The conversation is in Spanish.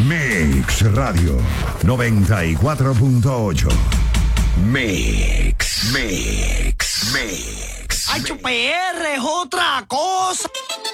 Mix Radio 94.8. Mix. Ay, PR es otra cosa.